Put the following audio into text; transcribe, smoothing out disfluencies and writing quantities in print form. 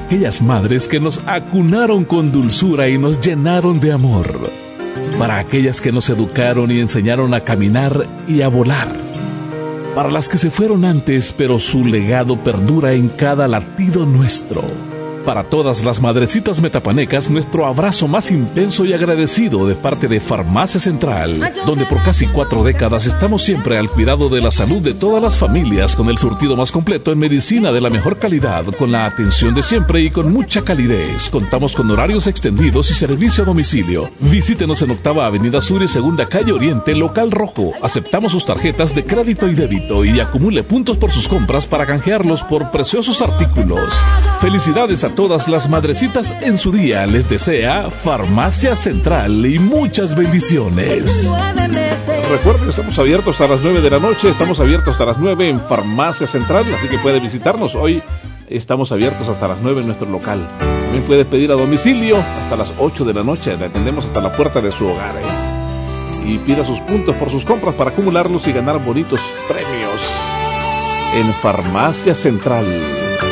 aquellas madres que nos acunaron con dulzura y nos llenaron de amor, para aquellas que nos educaron y enseñaron a caminar y a volar, para las que se fueron antes pero su legado perdura en cada latido nuestro. Para todas las madrecitas metapanecas, nuestro abrazo más intenso y agradecido de parte de Farmacia Central, donde por casi 4 décadas estamos siempre al cuidado de la salud de todas las familias, con el surtido más completo en medicina de la mejor calidad, con la atención de siempre y con mucha calidez. Contamos con horarios extendidos y servicio a domicilio. Visítenos en Octava Avenida Sur y Segunda Calle Oriente, Local Rojo. Aceptamos sus tarjetas de crédito y débito y acumule puntos por sus compras para canjearlos por preciosos artículos. Felicidades a todas las madrecitas en su día. Les desea Farmacia Central y muchas bendiciones. Recuerden, estamos abiertos a las 9 de la noche. Estamos abiertos hasta las 9 en Farmacia Central, así que puede visitarnos. Hoy estamos abiertos hasta las 9 en nuestro local. También puede pedir a domicilio hasta las 8 de la noche. Le atendemos hasta la puerta de su hogar. Y pida sus puntos por sus compras para acumularlos y ganar bonitos premios en Farmacia Central.